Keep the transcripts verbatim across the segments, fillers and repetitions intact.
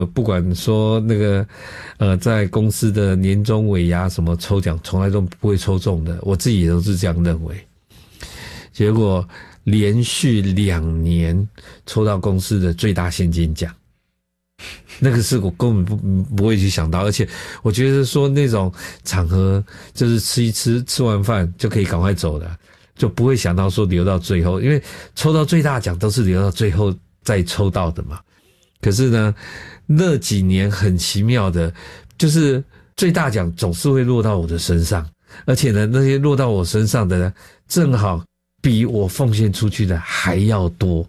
不管说那个呃，在公司的年终尾牙什么抽奖，从来都不会抽中的，我自己也都是这样认为。结果连续两年抽到公司的最大现金奖，那个是我根本不不会去想到，而且我觉得说那种场合就是吃一吃，吃完饭就可以赶快走的，就不会想到说留到最后，因为抽到最大奖都是留到最后再抽到的嘛。可是呢，那几年很奇妙的，就是最大奖总是会落到我的身上，而且呢，那些落到我身上的呢，正好比我奉献出去的还要多。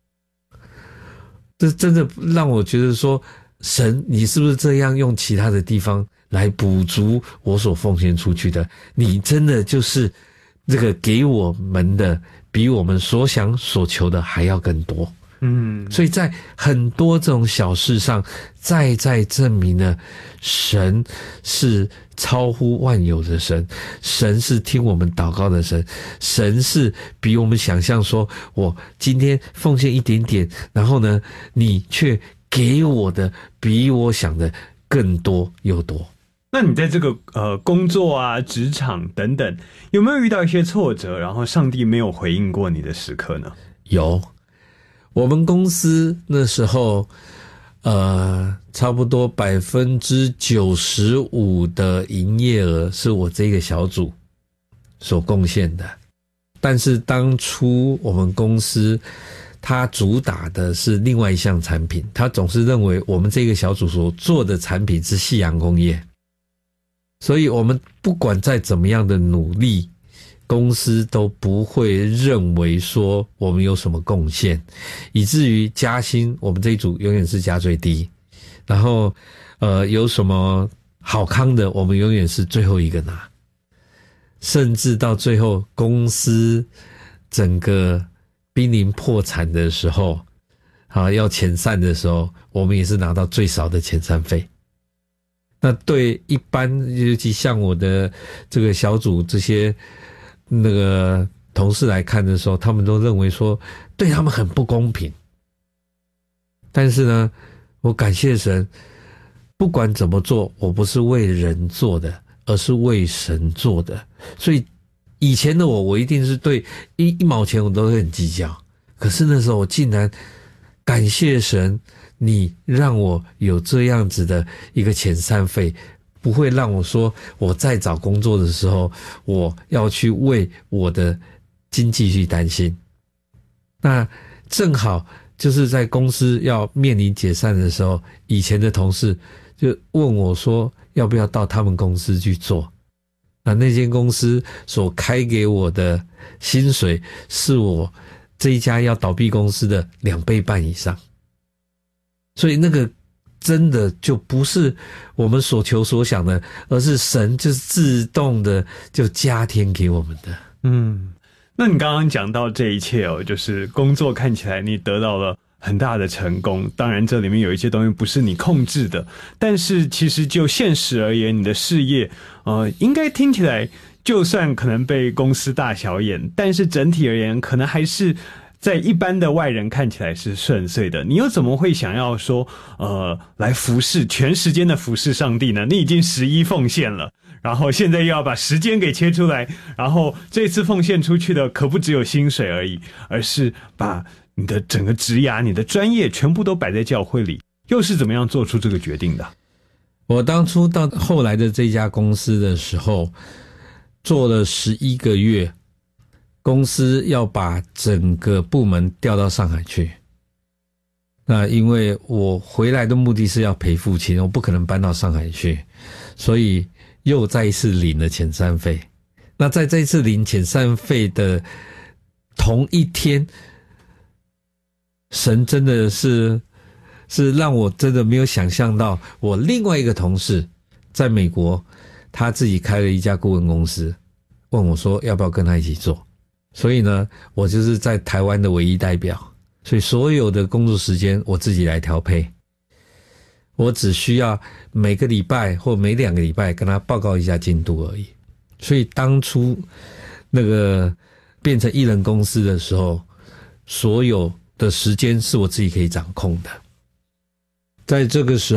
这真的让我觉得说，神，你是不是这样用其他的地方来补足我所奉献出去的？你真的就是这个给我们的比我们所想所求的还要更多。嗯，所以在很多这种小事上，再再证明了神是超乎万有的神，神是听我们祷告的神，神是比我们想象说，我今天奉献一点点，然后呢，你却给我的比我想的更多又多。 那你在这个呃工作啊、职场等等，有没有遇到一些挫折，然后上帝没有回应过你的时刻呢？ 有。我们公司那时候，呃，差不多百分之九十五的营业额是我这个小组所贡献的。但是当初我们公司它主打的是另外一项产品，它总是认为我们这个小组所做的产品是夕阳工业，所以我们不管再怎么样的努力，公司都不会认为说我们有什么贡献，以至于加薪我们这一组永远是加最低，然后呃有什么好康的我们永远是最后一个拿，甚至到最后公司整个濒临破产的时候，啊要遣散的时候，我们也是拿到最少的遣散费。那对一般尤其像我的这个小组这些那个同事来看的时候，他们都认为说对他们很不公平。但是呢，我感谢神，不管怎么做，我不是为人做的，而是为神做的。所以以前的我，我一定是对一一毛钱我都会很计较。可是那时候我竟然感谢神，你让我有这样子的一个遣散费，不会让我说我在找工作的时候我要去为我的经济去担心。那正好就是在公司要面临解散的时候，以前的同事就问我说要不要到他们公司去做。那那间公司所开给我的薪水是我这一家要倒闭公司的两倍半以上，所以那个真的就不是我们所求所想的，而是神就是自动的就加添给我们的。 嗯，那你刚刚讲到这一切哦，就是工作看起来你得到了很大的成功，当然这里面有一些东西不是你控制的，但是其实就现实而言，你的事业呃，应该听起来就算可能被公司大小眼，但是整体而言可能还是在一般的外人看起来是顺遂的。你又怎么会想要说呃，来服侍全时间的服侍上帝呢？你已经十一奉献了，然后现在又要把时间给切出来，然后这次奉献出去的可不只有薪水而已，而是把你的整个职涯你的专业全部都摆在教会里，又是怎么样做出这个决定的？ 我当初到后来的这家公司的时候做了十一个月，公司要把整个部门调到上海去。那因为我回来的目的是要陪父亲，我不可能搬到上海去，所以又再一次领了遣散费。那在这一次领遣散费的同一天，神真的是是让我真的没有想象到，我另外一个同事在美国，他自己开了一家顾问公司，问我说要不要跟他一起做。所以呢，我就是在台湾的唯一代表，所以所有的工作时间我自己来调配，我只需要每个礼拜或每两个礼拜跟他报告一下进度而已。所以当初那个变成艺人公司的时候，所有的时间是我自己可以掌控的。 在这个时候